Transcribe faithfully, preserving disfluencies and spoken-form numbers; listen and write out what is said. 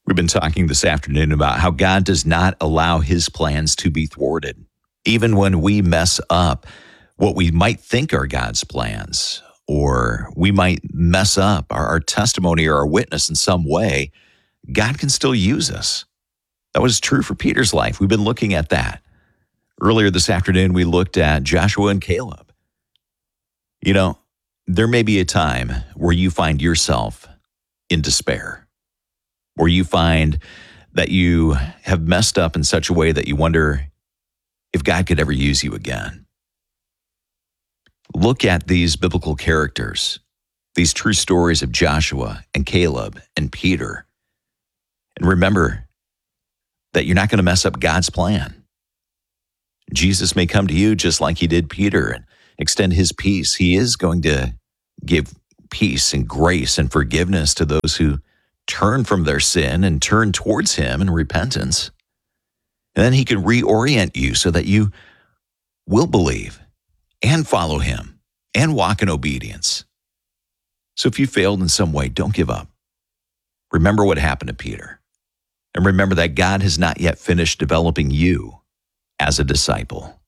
We've been talking this afternoon about how God does not allow his plans to be thwarted. Even when we mess up what we might think are God's plans, or we might mess up our, our testimony or our witness in some way, God can still use us. That was true for Peter's life. We've been looking at that. Earlier this afternoon, we looked at Joshua and Caleb. You know, there may be a time where you find yourself in despair, where you find that you have messed up in such a way that you wonder if God could ever use you again. Look at these biblical characters, these true stories of Joshua and Caleb and Peter, and remember that you're not going to mess up God's plan. Jesus may come to you just like he did Peter and extend his peace. He is going to give peace and grace and forgiveness to those who turn from their sin and turn towards him in repentance. And then he can reorient you so that you will believe and follow him and walk in obedience. So if you failed in some way, don't give up. Remember what happened to Peter. And remember that God has not yet finished developing you as a disciple.